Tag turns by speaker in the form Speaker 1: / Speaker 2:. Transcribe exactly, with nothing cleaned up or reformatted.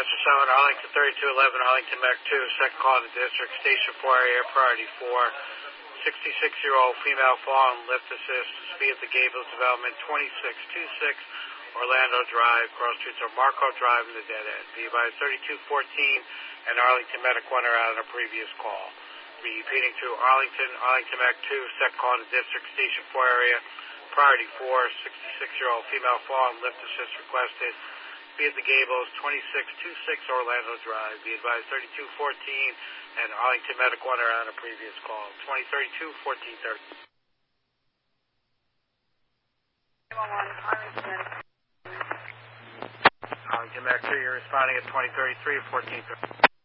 Speaker 1: Westchester seven, Arlington thirty-two eleven, Arlington Mech two, second call to district, station four area, priority four, sixty-six-year-old female fallen, lift assist, speed at the Gables Development, twenty-six twenty-six, Orlando Drive, cross streets are Marco Drive and the dead end. Be advised thirty-two fourteen and Arlington Medic one are out on a previous call. Repeating to Arlington, Arlington Mech two, second call to district, station four area, priority four, sixty-six-year-old female fallen, lift assist requested. Be at the Gables, twenty-six twenty-six Orlando Drive. Be advised thirty-two fourteen and Arlington Medic one are on a previous call. twenty thirty-two fourteen thirty. Arlington Medic two, you're responding at twenty thirty-three fourteen thirty.